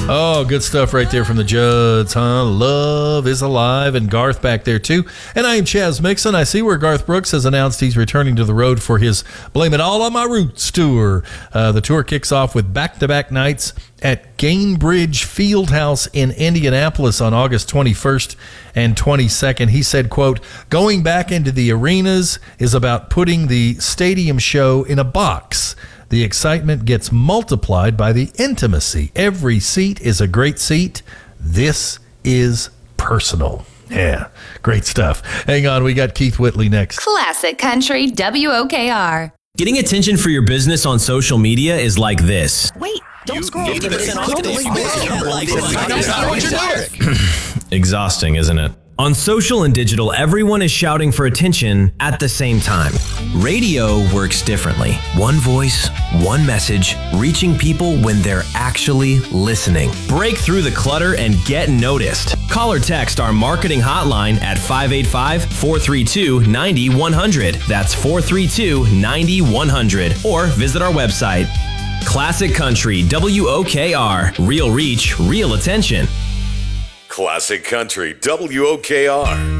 Oh, good stuff right there from the Judds, huh? Love is alive, and Garth back there too. And I am Chaz Mixon. I see where Garth Brooks has announced he's returning to the road for his Blame It All on My Roots tour. The tour kicks off with back-to-back nights at Gainbridge Fieldhouse in Indianapolis on August 21st and 22nd. He said, quote, "Going back into the arenas is about putting the stadium show in a box. The excitement gets multiplied by the intimacy. Every seat is a great seat. This is personal." Yeah, great stuff. Hang on, we got Keith Whitley next. Classic Country WOKR. Getting attention for your business on social media is like this. Wait, don't scroll. Exhausting, isn't it? On social and digital, everyone is shouting for attention at the same time. Radio works differently. One voice, one message, reaching people when they're actually listening. Break through the clutter and get noticed. Call or text our marketing hotline at 585-432-9100. That's 432-9100. Or visit our website. Classic Country WOKR. Real reach, real attention. Classic Country WOKR.